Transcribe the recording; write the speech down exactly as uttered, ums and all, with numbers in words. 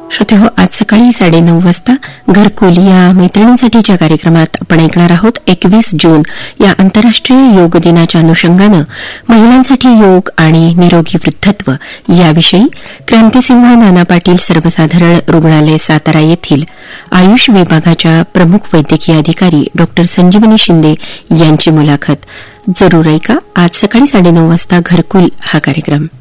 श्रोतेहो, आज सकाळी साडेनऊ वाजता घरकुल या मैत्रिणींसाठीच्या कार्यक्रमात आपण ऐकणार आहोत एकवीस जून या आंतरराष्ट्रीय योग दिनाच्या अनुषंगानं महिलांसाठी योग आणि निरोगी वृद्धत्व याविषयी क्रांतिसिंह नाना पाटील सर्वसाधारण रुग्णालय सातारा येथील आयुष विभागाच्या प्रमुख वैद्यकीय अधिकारी डॉ संजीवनी शिंदे यांची मुलाखत. जरूर ऐका आज सकाळी साडेनऊ वाजता घरकुल हा कार्यक्रम.